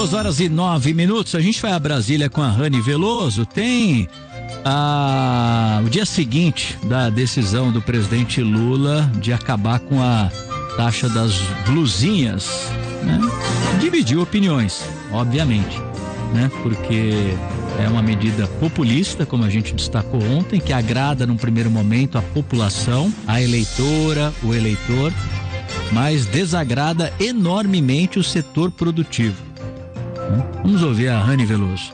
2h09. A gente vai a Brasília com a Rani Veloso. Tem o dia seguinte da decisão do presidente Lula de acabar com a taxa das blusinhas, né? Dividiu opiniões, obviamente, né? Porque é uma medida populista, como a gente destacou ontem, que agrada num primeiro momento a população, a eleitora, o eleitor, mas desagrada enormemente o setor produtivo. Vamos ouvir a Rani Veloso.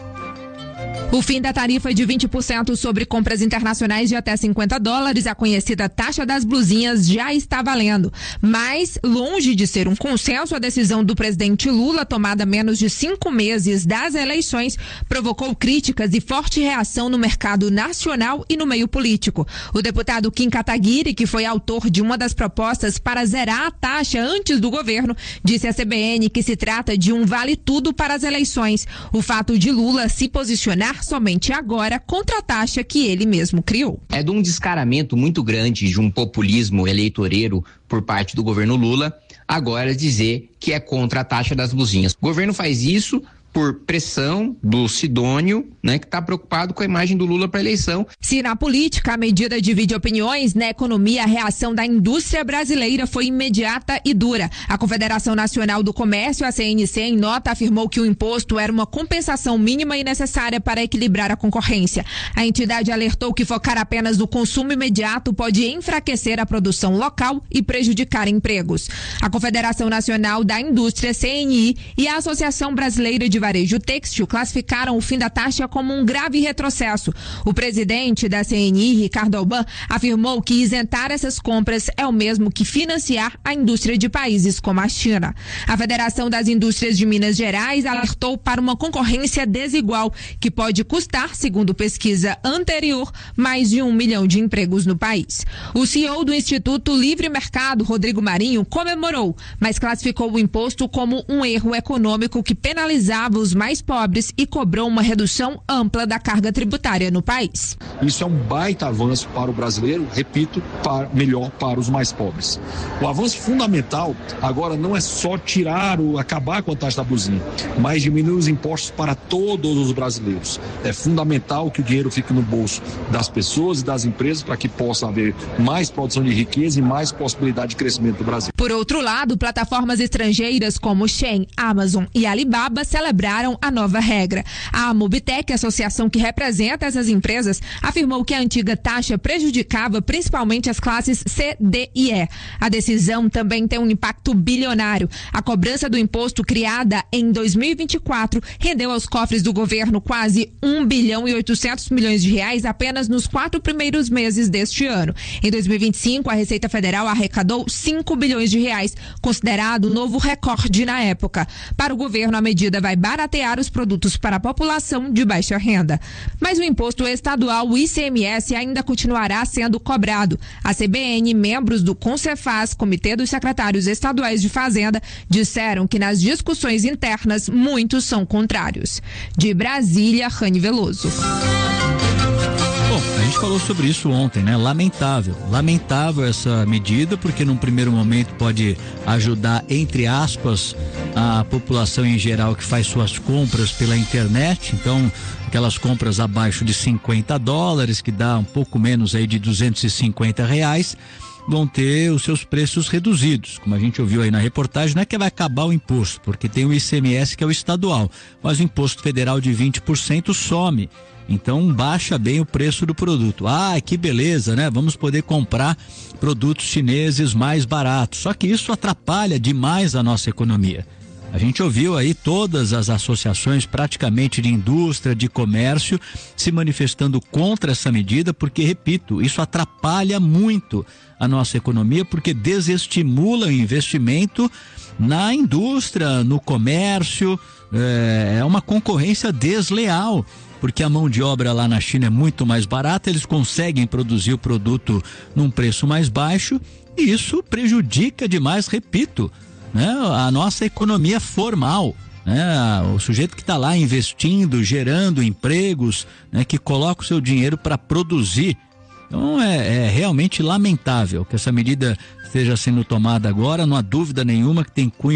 O fim da tarifa de 20% sobre compras internacionais de até $50, a conhecida taxa das blusinhas, já está valendo. Mas, longe de ser um consenso, a decisão do presidente Lula, tomada menos de 5 meses das eleições, provocou críticas e forte reação no mercado nacional e no meio político. O deputado Kim Kataguiri, que foi autor de uma das propostas para zerar a taxa antes do governo, disse à CBN que se trata de um vale-tudo para as eleições. O fato de Lula se posicionar somente agora contra a taxa que ele mesmo criou. É de um descaramento muito grande de um populismo eleitoreiro por parte do governo Lula, agora dizer que é contra a taxa das blusinhas. O governo faz isso por pressão do Sidônio, né, que está preocupado com a imagem do Lula para a eleição. Se na política a medida divide opiniões, na economia a reação da indústria brasileira foi imediata e dura. A Confederação Nacional do Comércio, a CNC, em nota afirmou que o imposto era uma compensação mínima e necessária para equilibrar a concorrência. A entidade alertou que focar apenas no consumo imediato pode enfraquecer a produção local e prejudicar empregos. A Confederação Nacional da Indústria, CNI, e a Associação Brasileira de Varejo Têxtil classificaram o fim da taxa como um grave retrocesso. O presidente da CNI, Ricardo Alban, afirmou que isentar essas compras é o mesmo que financiar a indústria de países como a China. A Federação das Indústrias de Minas Gerais alertou para uma concorrência desigual que pode custar, segundo pesquisa anterior, mais de 1 milhão de empregos no país. O CEO do Instituto Livre Mercado, Rodrigo Marinho, comemorou, mas classificou o imposto como um erro econômico que penalizava os mais pobres e cobrou uma redução ampla da carga tributária no país. Isso é um baita avanço para o brasileiro, repito, melhor para os mais pobres. O avanço fundamental agora não é só acabar com a taxa da blusinha, mas diminuir os impostos para todos os brasileiros. É fundamental que o dinheiro fique no bolso das pessoas e das empresas para que possa haver mais produção de riqueza e mais possibilidade de crescimento do Brasil. Por outro lado, plataformas estrangeiras como Shein, Amazon e Alibaba celebraram a nova regra. A Mobitech, associação que representa essas empresas, afirmou que a antiga taxa prejudicava principalmente as classes C, D e E. A decisão também tem um impacto bilionário. A cobrança do imposto criada em 2024 rendeu aos cofres do governo quase 1 bilhão e 800 milhões de reais apenas nos 4 primeiros meses deste ano. Em 2025, a Receita Federal arrecadou 5 bilhões de reais, considerado novo recorde na época. Para o governo, a medida vai baratear os produtos para a população de baixa renda. Mas o imposto estadual, o ICMS, ainda continuará sendo cobrado. A CBN, membros do CONCEFAZ, Comitê dos Secretários Estaduais de Fazenda, disseram que nas discussões internas muitos são contrários. De Brasília, Rani Veloso. Bom, a gente falou sobre isso ontem, né? Lamentável essa medida, porque num primeiro momento pode ajudar, entre aspas, a população em geral que faz suas compras pela internet. Então, aquelas compras abaixo de $50, que dá um pouco menos aí de R$250, vão ter os seus preços reduzidos. Como a gente ouviu aí na reportagem, não é que vai acabar o imposto, porque tem o ICMS, que é o estadual, mas o imposto federal de 20% some. Então baixa bem o preço do produto. Ah, que beleza, né? Vamos poder comprar produtos chineses mais baratos. Só que isso atrapalha demais a nossa economia. A gente ouviu aí todas as associações praticamente de indústria, de comércio, se manifestando contra essa medida, porque, repito, isso atrapalha muito a nossa economia, porque desestimula o investimento na indústria, no comércio, é uma concorrência desleal. Porque a mão de obra lá na China é muito mais barata, eles conseguem produzir o produto num preço mais baixo e isso prejudica demais, repito, né, a nossa economia formal, né, o sujeito que está lá investindo, gerando empregos, né, que coloca o seu dinheiro para produzir. Então é realmente lamentável que essa medida esteja sendo tomada agora, não há dúvida nenhuma que tem cunho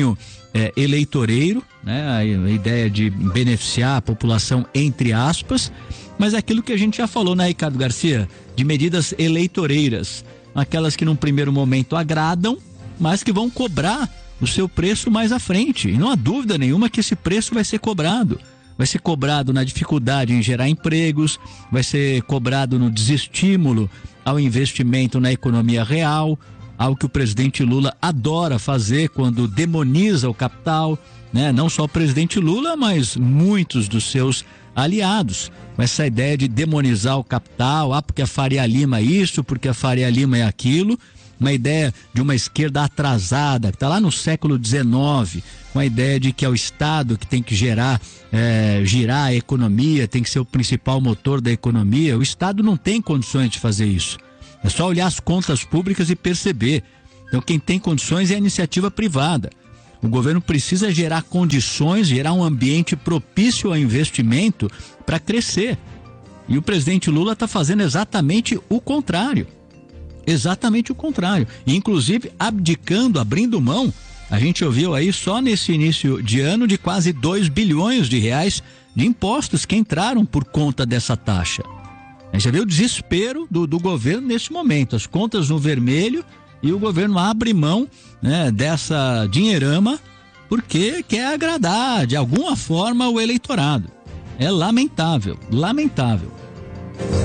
eleitoreiro, né? A ideia de beneficiar a população, entre aspas, mas é aquilo que a gente já falou, né, Ricardo Garcia, de medidas eleitoreiras, aquelas que num primeiro momento agradam, mas que vão cobrar o seu preço mais à frente. E não há dúvida nenhuma que esse preço vai ser cobrado. Vai ser cobrado na dificuldade em gerar empregos, vai ser cobrado no desestímulo ao investimento na economia real, algo que o presidente Lula adora fazer quando demoniza o capital, né? Não só o presidente Lula, mas muitos dos seus aliados, com essa ideia de demonizar o capital, porque a Faria Lima é isso, porque a Faria Lima é aquilo, uma ideia de uma esquerda atrasada, que está lá no século XIX, com a ideia de que é o Estado que tem que girar a economia, tem que ser o principal motor da economia. O Estado não tem condições de fazer isso. É só olhar as contas públicas e perceber. Então quem tem condições é a iniciativa privada. O governo precisa gerar condições, gerar um ambiente propício ao investimento para crescer. E o presidente Lula está fazendo exatamente o contrário. Exatamente o contrário. E, inclusive, abdicando, abrindo mão, a gente ouviu aí só nesse início de ano de quase 2 bilhões de reais de impostos que entraram por conta dessa taxa. A gente vê o desespero do governo nesse momento, as contas no vermelho, e o governo abre mão, né, dessa dinheirama porque quer agradar de alguma forma o eleitorado. É lamentável, lamentável.